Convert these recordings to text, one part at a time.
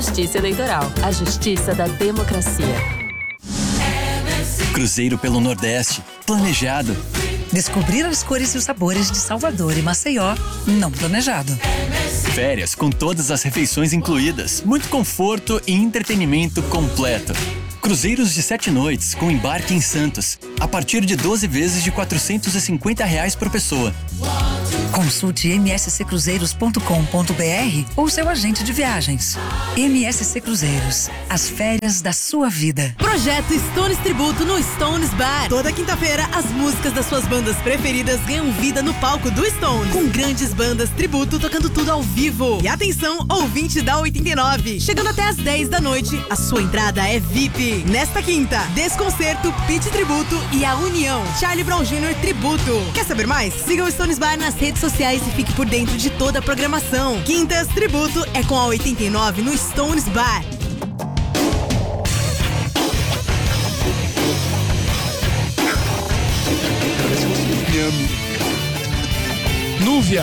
Justiça Eleitoral, a justiça da democracia. Cruzeiro pelo Nordeste, planejado. Descobrir as cores e os sabores de Salvador e Maceió, não planejado. Férias com todas as refeições incluídas, muito conforto e entretenimento completo. Cruzeiros de 7 noites com embarque em Santos, a partir de 12 vezes de R$ 450 por pessoa. Consulte msccruzeiros.com.br ou seu agente de viagens. MSC Cruzeiros, as férias da sua vida. Projeto Stones Tributo no Stones Bar. Toda quinta-feira, as músicas das suas bandas preferidas ganham vida no palco do Stones. Com grandes bandas tributo tocando tudo ao vivo. E atenção, ouvinte da 89. Chegando até às 10 da noite, a sua entrada é VIP. Nesta quinta, Desconcerto, Pit Tributo e a União. Charlie Brown Jr. Tributo. Quer saber mais? Siga o Stones Bar nas redes sociais e fique por dentro de toda a programação. Quintas Tributo é com a 89 no Stones Bar. Núvia.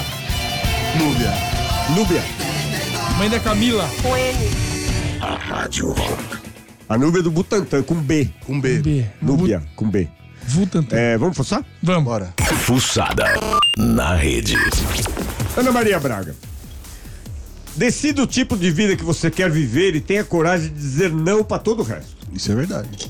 Mãe da Camila. Com N. A Rádio Rock. A Núbia do Butantã, com B. Núbia, com B. Butantã. Vamos fuçar? Vamos. Bora. Fuçada na rede. Ana Maria Braga. Decida o tipo de vida que você quer viver e tenha coragem de dizer não pra todo o resto. Isso é verdade.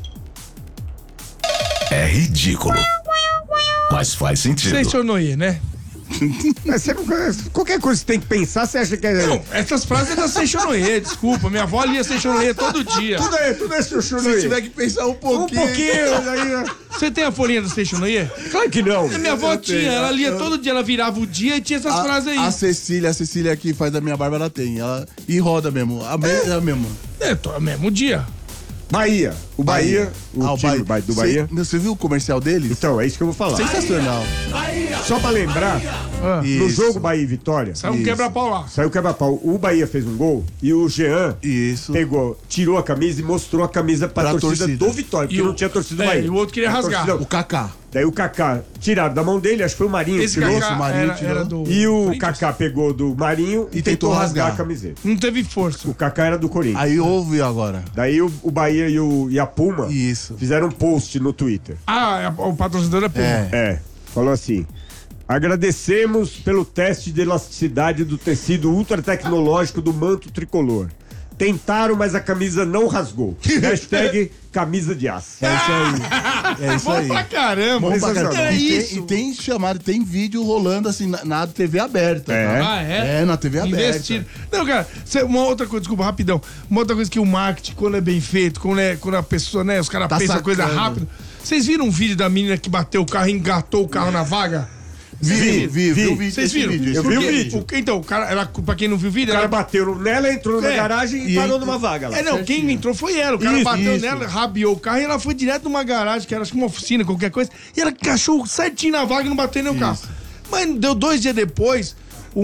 É ridículo, mas faz sentido. Seixonoye, né? Mas você não, qualquer coisa que você tem que pensar, você acha que é... Não, essas frases é da Seixonoye, desculpa. Minha avó lia Seixonoye todo dia. Tudo é Seixonoye. Se tiver que pensar um pouquinho. Aí, Você tem a folhinha do Seixonoye? claro que não. Minha avó tinha, ela lia todo dia, ela virava o dia e tinha essas frases aí. A Cecília que faz a minha barba, ela tem. E roda mesmo. É a mesma. Mesmo dia. Bahia. O Bahia. O time do Bahia. Você viu o comercial deles? Então, é isso que eu vou falar. Sensacional. Só pra lembrar, no jogo Bahia e Vitória... Saiu um quebra-pau lá. Saiu quebra-pau. O Bahia fez um gol e o Jean pegou, tirou a camisa e mostrou a camisa pra torcida do Vitória, porque não tinha torcida do Bahia. E o outro queria rasgar. O Kaká. Daí o Kaká tiraram da mão dele, acho que foi o Marinho que tirou. Kaká o Marinho era do... E o Kaká pegou do Marinho e tentou rasgar a camiseta. Não teve força. O Kaká era do Corinthians. Aí houve agora. Daí o Bahia e a Puma fizeram um post no Twitter. O patrocinador é Puma. Falou assim: agradecemos pelo teste de elasticidade do tecido ultra tecnológico do manto tricolor. Tentaram, mas a camisa não rasgou. Hashtag camisa de aço. É isso aí. Bom pra caramba. Bom pra caramba. É isso. E tem chamado, tem vídeo rolando assim na TV aberta. Tá? Na TV aberta. Investido. Não, cara, uma outra coisa, desculpa, rapidão. Uma outra coisa que o marketing, quando é bem feito, quando a pessoa, né, os caras pensam coisa rápida. Vocês viram um vídeo da menina que bateu o carro e engatou o carro na vaga? Vi. Vocês viram? Eu vi o vídeo. Então, o cara, pra quem não viu o vídeo... O cara bateu nela, entrou na garagem e parou numa vaga lá. Quem entrou foi ela. O cara bateu nela, rabiou o carro e ela foi direto numa garagem, que era acho que uma oficina, qualquer coisa, e ela encaixou certinho na vaga e não bateu nem o carro. Mas deu 2 dias depois,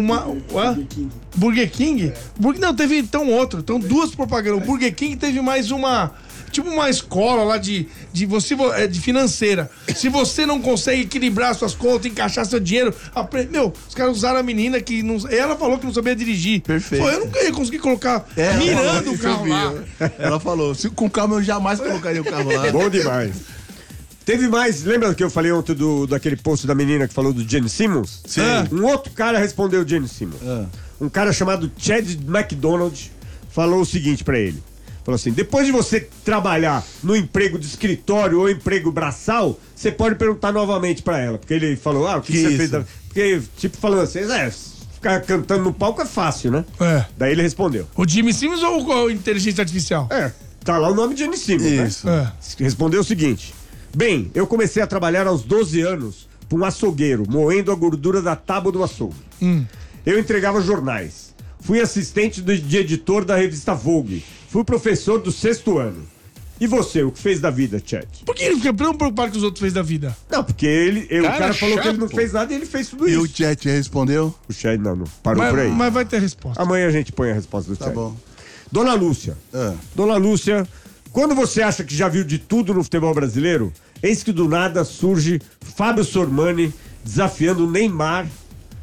Burger King? Não, teve então outro. Então 2 propagandas. O Burger King teve mais uma... Tipo uma escola lá de financeira. Se você não consegue equilibrar suas contas, encaixar seu dinheiro... os caras usaram a menina que não... Ela falou que não sabia dirigir. Perfeito. Eu nunca ia conseguir colocar mirando o carro lá. Ela falou, com o carro eu jamais colocaria o carro lá. Bom demais. Teve mais, lembra que eu falei ontem daquele post da menina que falou do Gene Simmons? Sim. Um outro cara respondeu o Gene Simmons. Um cara chamado Chad McDonald falou o seguinte pra ele. Falou assim: depois de você trabalhar no emprego de escritório ou emprego braçal, você pode perguntar novamente pra ela. Porque ele falou, o que você fez? Porque, tipo, falando assim, ficar cantando no palco é fácil, né? Daí ele respondeu. O Jimmy Simmons ou a inteligência artificial? Tá lá o nome de Gene Simmons, isso. né? Respondeu o seguinte: bem, eu comecei a trabalhar aos 12 anos pra um açougueiro, moendo a gordura da tábua do açougue. Eu entregava jornais. Fui assistente de editor da revista Vogue. Fui professor do 6º ano. E você, o que fez da vida, Chad? Por que ele fica tão preocupado com os outros fez da vida? Não, porque o cara falou que ele não fez nada e ele fez tudo isso. E o Chad respondeu? O Chad não parou por aí. Mas vai ter resposta. Amanhã a gente põe a resposta do Chad. Tá bom. Dona Lúcia. Dona Lúcia, quando você acha que já viu de tudo no futebol brasileiro, eis que do nada surge Fábio Sormani desafiando o Neymar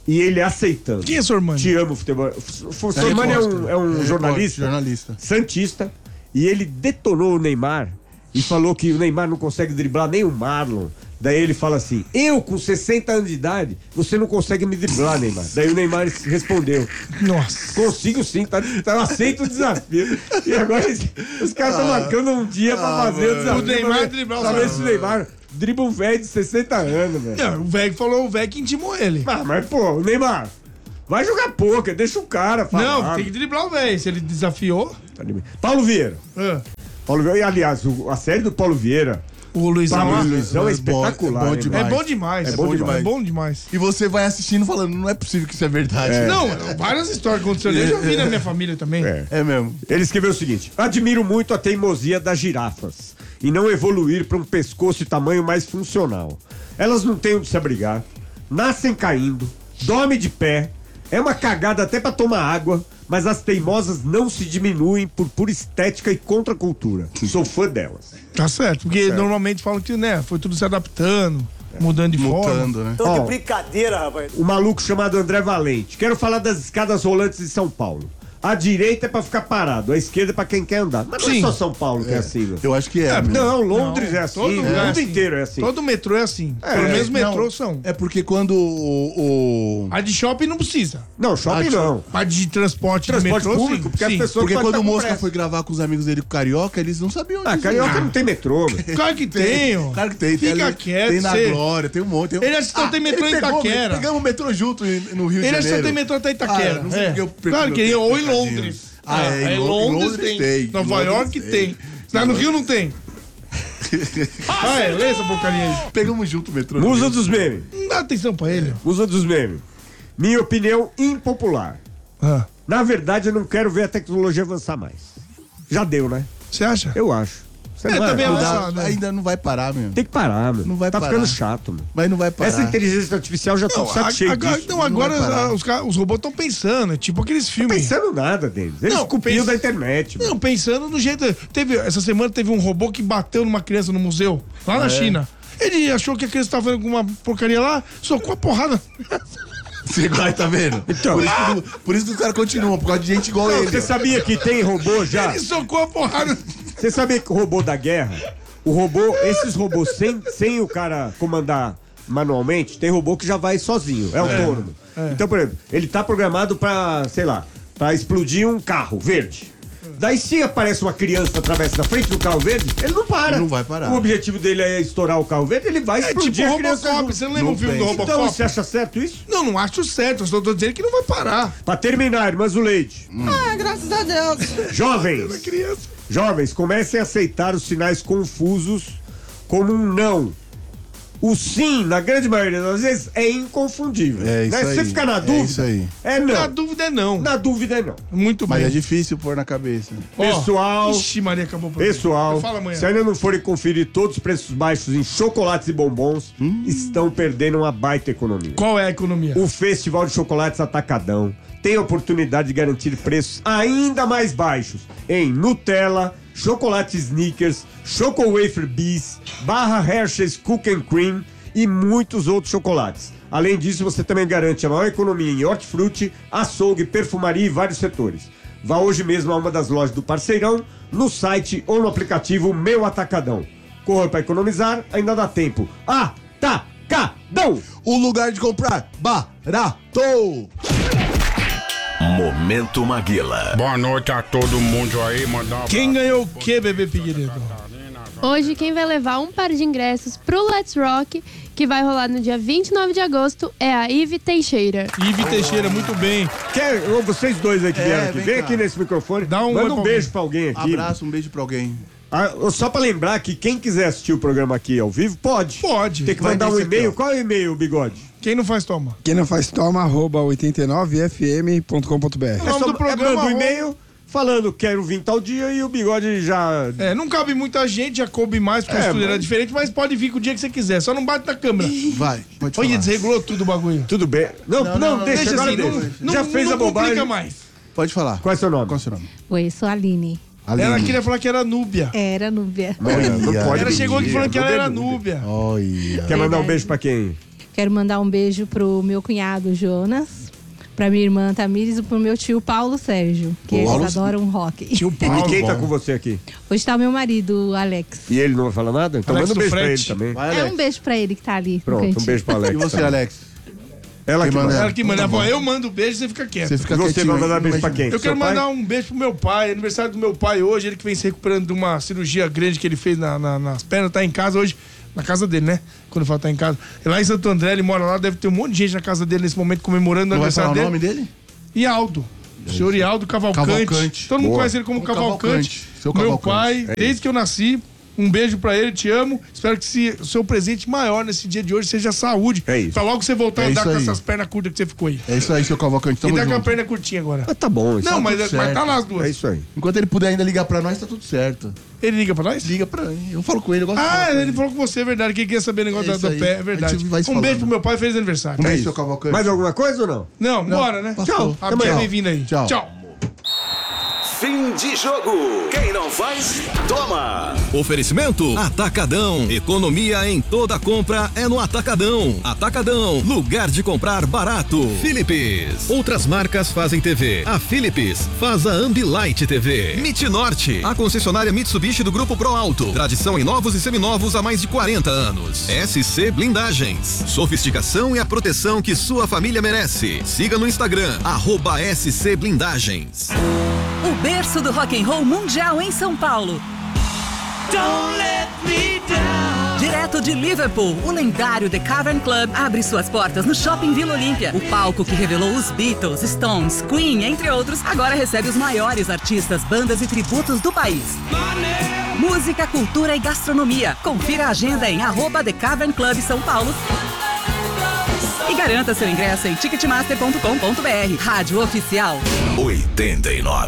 e ele aceitando. Quem é Sormani? Te amo, futebol. Sormani é um jornalista santista, e ele detonou o Neymar e falou que o Neymar não consegue driblar nem o Marlon. Daí ele fala assim, eu com 60 anos de idade, você não consegue me driblar, Neymar. Daí o Neymar respondeu, nossa, consigo sim, tá, eu aceito o desafio. E agora os caras estão marcando um dia pra fazer o desafio. O Neymar driblar pra ver se o Neymar dribla um velho de 60 anos, velho. Não, o velho falou, o velho que intimou ele. Mas pô, o Neymar, vai jogar pôquer, deixa o cara falar. Não, tem que driblar o velho, se ele desafiou. Paulo Vieira. Paulo Vieira, e aliás, a série do Paulo Vieira, o Luizão é espetacular. É bom demais. É bom demais. E você vai assistindo falando, não é possível que isso é verdade. Não, várias histórias aconteceram. Eu já vi na minha família também. É mesmo. Ele escreveu o seguinte: admiro muito a teimosia das girafas e não evoluir para um pescoço e tamanho mais funcional. Elas não têm onde se abrigar, nascem caindo, dormem de pé, é uma cagada até para tomar água, mas as teimosas não se diminuem por pura estética e contracultura. Sou fã delas. Tá certo, porque normalmente falam que, né, foi tudo se adaptando, mudando de forma. Né? Então, que brincadeira, rapaz. O maluco chamado André Valente. Quero falar das escadas rolantes de São Paulo. A direita é pra ficar parado, a esquerda é pra quem quer andar. Mas não é só São Paulo que é assim, né? Eu acho que é. Não, Londres é assim, todo o lugar mundo inteiro é assim. Todo metrô é assim. Pelo menos metrô são. É porque quando A de shopping não precisa. Não, shopping não. A de transporte metrô, público, sim. porque as pessoas Porque quando o Mosca pressa. foi gravar com os amigos dele com o Carioca, eles não sabiam onde Carioca não tem metrô, mano. Claro que tem, ó. Claro que tem. Fica quieto. Tem na Glória, tem um monte. Ele acha que só tem metrô em Itaquera. Pegamos o metrô junto no Rio de Janeiro. Ele acha que só tem metrô até Itaquera. Não sei porque eu claro que tem, ou em Londres. Em Londres tem. Nova York tem. Lá no Rio não tem. Lê essa porcaria aí. Pegamos junto o metrô. Musa dos memes. Não dá atenção pra ele. Musa dos memes. Minha opinião impopular. Na verdade, eu não quero ver a tecnologia avançar mais. Já deu, né? Você acha? Eu acho. Também ainda não vai parar, meu. Tem que parar, meu. Não vai parar. Ficando chato, meu. Mas não vai parar. Essa inteligência artificial já tá de saco cheio disso. Não, agora os robôs estão pensando, tipo aqueles filmes. Não pensando nada deles. Eles copiam da internet. Não, pensando no jeito. Essa semana teve um robô que bateu numa criança no museu, lá na China. Ele achou que a criança tava fazendo alguma porcaria lá, socou a porrada. Você vai, tá vendo? Então, por isso que os caras continuam, por causa de gente igual ele. Você sabia que tem robô já? Ele socou a porrada. Você sabia que o robô da guerra, esses robôs sem o cara comandar manualmente, tem robô que já vai sozinho, é autônomo. Então, por exemplo, ele tá programado pra, sei lá, pra explodir um carro verde. Daí se aparece uma criança através da frente do carro verde, ele não para. Não vai parar. O objetivo dele é estourar o carro verde, ele vai explodir tipo a criança. Robocop, você não lembra o filme do Robocop? Então, você acha certo isso? Não acho certo, eu só tô dizendo que não vai parar. Pra terminar, irmãs do leite. Graças a Deus. Jovens, comecem a aceitar os sinais confusos como um não. O sim, na grande maioria das vezes, é inconfundível. É isso aí. Se você ficar na dúvida, é isso aí. É não. Na dúvida é não. Na dúvida é não. Muito bem. Mas é difícil pôr na cabeça. Pessoal, Ixi, Maria, acabou. pessoal, Fala amanhã. se ainda não forem conferir todos os preços baixos em chocolates e bombons, estão perdendo uma baita economia. Qual é a economia? O Festival de Chocolates Atacadão tem a oportunidade de garantir preços ainda mais baixos em Nutella, chocolate Snickers, Choco Wafer Bis, barra Hershey's Cook and Cream e muitos outros chocolates. Além disso, você também garante a maior economia em hortifruti, açougue, perfumaria e vários setores. Vá hoje mesmo a uma das lojas do Parceirão, no site ou no aplicativo Meu Atacadão. Corra para economizar, ainda dá tempo. Atacadão! O lugar de comprar barato! Momento Maguila. Boa noite a todo mundo aí, mandar. Quem ganhou o que, bebê Figueiredo? Hoje quem vai levar um par de ingressos pro Let's Rock, que vai rolar no dia 29 de agosto, é a Ive Teixeira. Ive Teixeira, muito bem. Vocês dois aí que vieram aqui, vem aqui nesse microfone, manda um beijo pra alguém aqui. Abraço, um beijo pra alguém. Só pra lembrar que quem quiser assistir o programa aqui ao vivo, pode. Pode. Tem que mandar um e-mail. Qual é o e-mail, Bigode? Quem não faz, toma. Quem não faz, toma, @89fm.com.br. O nome do programa manda um e-mail falando quero vir tal dia e o Bigode já... não cabe muita gente, já coube mais, porque o estúdio era diferente, mas pode vir com o dia que você quiser, só não bate na câmera. Vai, pode falar. Olha, desregulou tudo o bagulho. Tudo bem. Não, deixa agora assim, já fez a bobagem. Não mais. Pode falar. Qual é seu nome? Qual é seu nome? Oi, eu sou a Aline. Ela queria falar que era Núbia. Era Núbia. Não pode ela chegou aqui falando que ela era Núbia. Núbia. Quer mandar um beijo pra quem? Quero mandar um beijo pro meu cunhado Jonas, pra minha irmã Tamires e pro meu tio Paulo Sérgio, que eles adoram rock. Tio Paulo. E quem tá com você aqui? Hoje tá o meu marido, Alex. E ele não vai falar nada? Então Alex manda um beijo pra ele Frete. também. É um beijo pra ele que tá ali. Pronto, um beijo pra Alex. E você, também. Alex? Ela que manda. Ela que manda. Eu mando beijo e você fica quieto. Você fica E você quietinho vai mandar aí, beijo pra imagina. quem? Eu quero mandar um beijo pro meu pai, aniversário do meu pai hoje, ele que vem se recuperando de uma cirurgia grande que ele fez nas pernas, tá em casa hoje, na casa dele, né? Quando eu falo tá em casa. Lá em Santo André, ele mora lá, deve ter um monte de gente na casa dele nesse momento comemorando o Não vai aniversário falar dele. o nome dele? Ialdo. O senhor Ialdo Cavalcante. Todo mundo Boa. conhece ele como Cavalcante. Seu Meu Cavalcante. pai, desde que eu nasci. Um beijo pra ele, te amo. Espero que o seu presente maior nesse dia de hoje seja saúde. É isso. Pra logo você voltar a É andar isso com aí. essas pernas curtas que você ficou aí. É isso aí, seu Cavalcante. E Tamo tá com a junto. perna curtinha agora. Ah, tá bom. Isso Não, tá mas tudo tá certo. lá as duas. é isso aí. Enquanto ele puder ainda ligar pra nós, tá tudo certo. Ele liga pra nós? Liga pra mim. Eu falo com ele, eu gosto de falar Ah, com ele falou com você, é verdade. Quem quer saber o negócio É isso do aí. pé, é A verdade. gente vai se Um beijo falando. pro meu pai, feliz aniversário. Um beijo, isso. seu Cavalcante. Mais alguma coisa ou não? Não, bora, né? Passou. A Bia é Tchau. bem-vinda aí. Tchau. Tchau. Fim de jogo. Quem não faz, toma. Oferecimento Atacadão. Economia em toda compra é no Atacadão. Atacadão, lugar de comprar barato. Philips. Outras marcas fazem TV. A Philips faz a Ambilight TV. MIT Norte, a concessionária Mitsubishi do Grupo Pro Alto. Tradição em novos e seminovos há mais de 40 anos. SC Blindagens. Sofisticação e a proteção que sua família merece. Siga no Instagram, @SC Blindagens. O berço do rock and roll mundial em São Paulo. Direto de Liverpool, o lendário The Cavern Club abre suas portas no Shopping Vila Olímpia. O palco que revelou os Beatles, Stones, Queen, entre outros, agora recebe os maiores artistas, bandas e tributos do país. Música, cultura e gastronomia. Confira a agenda em @The Cavern Club São Paulo. E garanta seu ingresso em ticketmaster.com.br. Rádio Oficial 89.